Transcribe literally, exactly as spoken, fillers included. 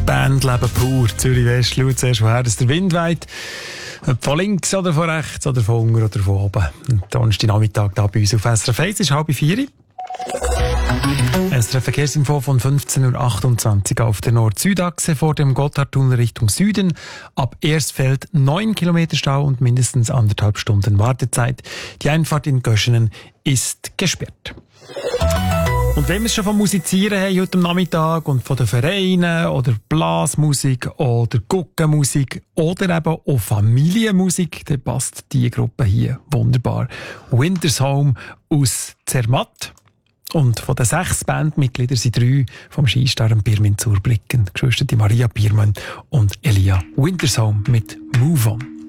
Bandleben pur. Zürich West, schaut zuerst, woher der Wind weht. Von links oder von rechts oder von unten oder von oben. Donnerstag Nachmittag da bei uns auf S R F eins ist halb vier. S R F Verkehrsinfo von fünfzehn Uhr achtundzwanzig auf der Nord-Süd-Achse vor dem Gotthardtunnel Richtung Süden. Ab Erstfeld neun Kilometer Stau und mindestens anderthalb Stunden Wartezeit. Die Einfahrt in Göschenen ist gesperrt. Und wenn wir es schon vom Musizieren haben heute am Nachmittag und von den Vereinen oder Blasmusik oder Guckenmusik oder eben auch Familienmusik, dann passt diese Gruppe hier wunderbar. Winter's Home aus Zermatt. Und von den sechs Bandmitgliedern sind drei vom Skistarren Pirmin Zurbrücken, Geschwister Maria Biermann und Elia Winter's Home mit Move On.